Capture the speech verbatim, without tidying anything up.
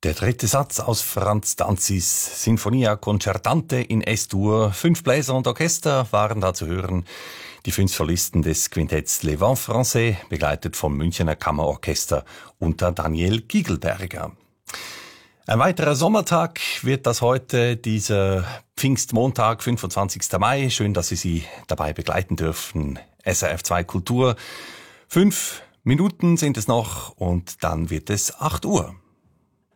Der dritte Satz aus Franz Danzis Sinfonia Concertante in S-Dur. Fünf Bläser und Orchester waren da zu hören. Die fünf Solisten des Quintetts Les Vents Français, begleitet vom Münchener Kammerorchester unter Daniel Gigelberger. Ein weiterer Sommertag wird das heute, dieser Pfingstmontag, fünfundzwanzigster Mai. Schön, dass Sie sie dabei begleiten dürfen. S R F zwei Kultur. Fünf Minuten sind es noch und dann wird es acht Uhr.